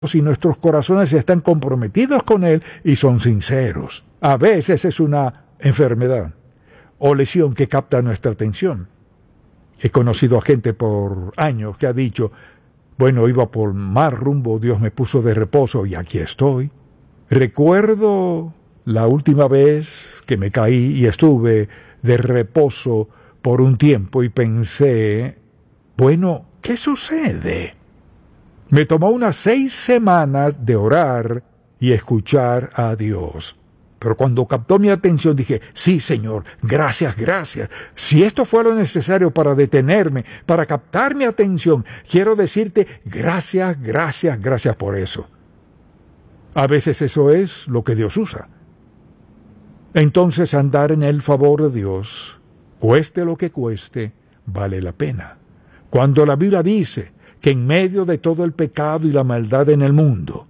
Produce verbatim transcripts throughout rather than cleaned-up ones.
si nuestros corazones están comprometidos con Él y son sinceros. A veces es una enfermedad o lesión que capta nuestra atención. He conocido a gente por años que ha dicho, bueno, iba por mal rumbo, Dios me puso de reposo y aquí estoy. Recuerdo la última vez que me caí y estuve de reposo por un tiempo y pensé, bueno, ¿qué sucede? Me tomó unas seis semanas de orar y escuchar a Dios. Pero cuando captó mi atención dije, sí, Señor, gracias, gracias. Si esto fue lo necesario para detenerme, para captar mi atención, quiero decirte gracias, gracias, gracias por eso. A veces eso es lo que Dios usa. Entonces andar en el favor de Dios, cueste lo que cueste, vale la pena. Cuando la Biblia dice que en medio de todo el pecado y la maldad en el mundo,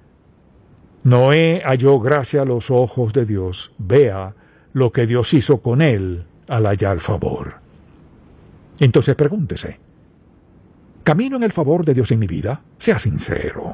Noé halló gracia a los ojos de Dios. Vea lo que Dios hizo con él al hallar favor. Entonces pregúntese, ¿camino en el favor de Dios en mi vida? Sea sincero.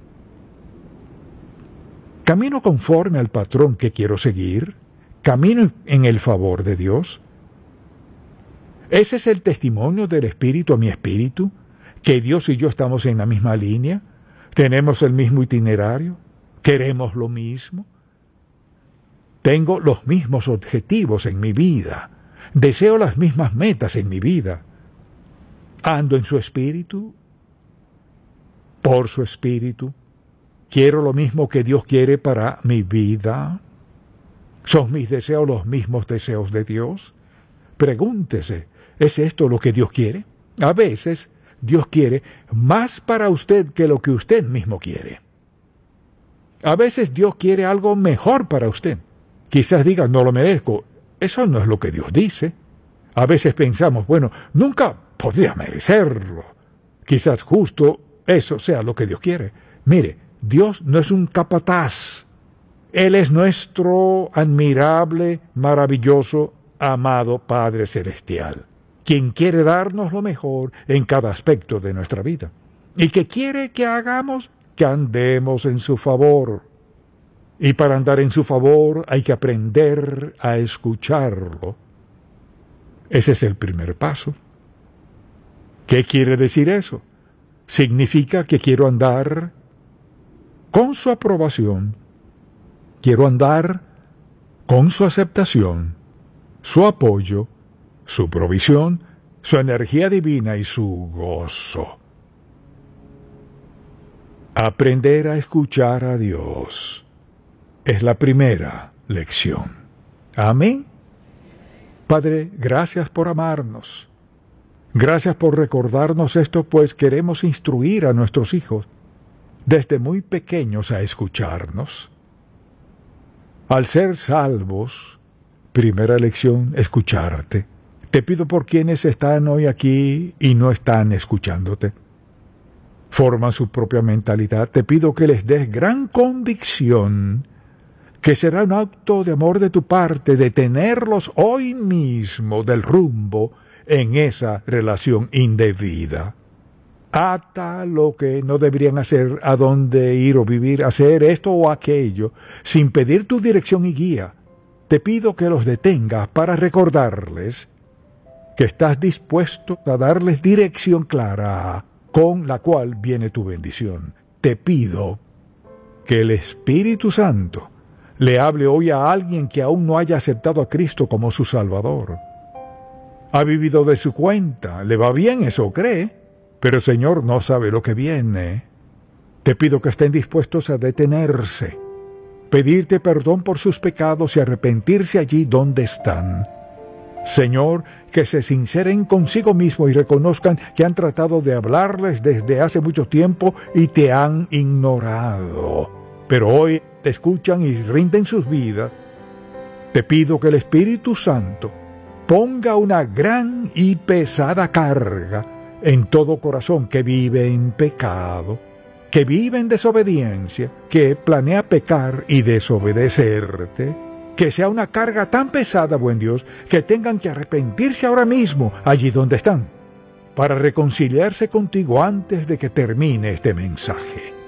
¿Camino conforme al patrón que quiero seguir? ¿Camino en el favor de Dios? ¿Ese es el testimonio del Espíritu a mi espíritu? ¿Que Dios y yo estamos en la misma línea? ¿Tenemos el mismo itinerario? ¿Queremos lo mismo? Tengo los mismos objetivos en mi vida. Deseo las mismas metas en mi vida. ¿Ando en su espíritu? ¿Por su espíritu? ¿Quiero lo mismo que Dios quiere para mi vida? ¿Son mis deseos los mismos deseos de Dios? Pregúntese, ¿es esto lo que Dios quiere? A veces Dios quiere más para usted que lo que usted mismo quiere. A veces Dios quiere algo mejor para usted. Quizás diga, no lo merezco. Eso no es lo que Dios dice. A veces pensamos, bueno, nunca podría merecerlo. Quizás justo eso sea lo que Dios quiere. Mire, Dios no es un capataz. Él es nuestro admirable, maravilloso, amado Padre Celestial, quien quiere darnos lo mejor en cada aspecto de nuestra vida. ¿Y qué quiere que hagamos? Que andemos en su favor. Y para andar en su favor hay que aprender a escucharlo. Ese es el primer paso. ¿Qué quiere decir eso? Significa que quiero andar con su aprobación. Quiero andar con su aceptación, su apoyo, su provisión, su energía divina y su gozo. Aprender a escuchar a Dios es la primera lección. Amén. Padre, gracias por amarnos. Gracias por recordarnos esto, pues queremos instruir a nuestros hijos desde muy pequeños a escucharnos. Al ser salvos, primera lección, escucharte. Te pido por quienes están hoy aquí y no están escuchándote. Forman su propia mentalidad. Te pido que les des gran convicción, que será un acto de amor de tu parte, de tenerlos hoy mismo del rumbo en esa relación indebida. Ata lo que no deberían hacer, a dónde ir o vivir, hacer esto o aquello, sin pedir tu dirección y guía. Te pido que los detengas para recordarles que estás dispuesto a darles dirección clara, con la cual viene tu bendición. Te pido que el Espíritu Santo le hable hoy a alguien que aún no haya aceptado a Cristo como su Salvador. Ha vivido de su cuenta, le va bien, eso cree, pero el Señor no sabe lo que viene. Te pido que estén dispuestos a detenerse, pedirte perdón por sus pecados y arrepentirse allí donde están. Señor, que se sinceren consigo mismo y reconozcan que han tratado de hablarles desde hace mucho tiempo y te han ignorado. Pero hoy te escuchan y rinden sus vidas. Te pido que el Espíritu Santo ponga una gran y pesada carga en todo corazón que vive en pecado, que vive en desobediencia, que planea pecar y desobedecerte. Que sea una carga tan pesada, buen Dios, que tengan que arrepentirse ahora mismo, allí donde están, para reconciliarse contigo antes de que termine este mensaje.